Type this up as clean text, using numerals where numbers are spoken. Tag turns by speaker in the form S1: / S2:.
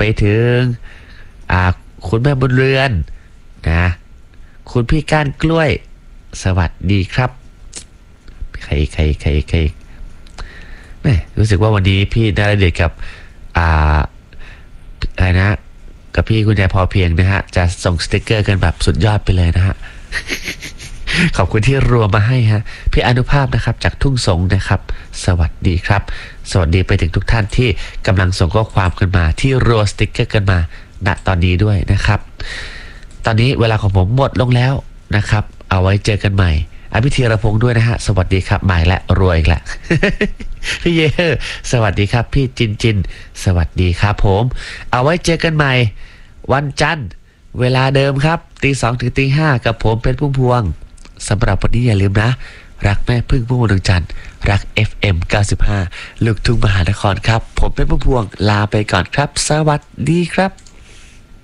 S1: ถึงคุณแม่บุญเรือนนะคุณพี่ก้านกล้วยสวัสดีครับใครแม่รู้สึกว่าวันนี้พี่นฤเดชกับอะไรนะกับพี่คุณยายพอเพียงนะฮะจะส่งสติกเกอร์กันแบบสุดยอดไปเลยนะฮะ ขอบคุณที่รวมมาให้ฮะพี่อนุภาพนะครับจากทุ่งสงนะครับสวัสดีครับสวัสดีไปถึงทุกท่านที่กำลังส่งข้อความกันมาที่รัวสติกเกอร์กันมาณตอนนี้ด้วยนะครับตอนนี้เวลาของผมหมดลงแล้วนะครับเอาไว้เจอกันใหม่อภิธีรพงศ์ด้วยนะฮะสวัสดีครับหมายและรวยอีกละ พี่เยสวัสดีครับพี่จินสวัสดีครับผมเอาไว้เจอกันใหม่วันจันทร์เวลาเดิมครับตี 2 ถึงตี 5กับผมเป็นพุ่มพวงสำหรับวันนี้อย่าลืมนะรักแม่พึ่งพุ่มพวงดวงจันทร์รัก FM 95ลูกทุ่งมหานครครับผมเป็นพุ่มพวงลาไปก่อนครับสวัสดีครับ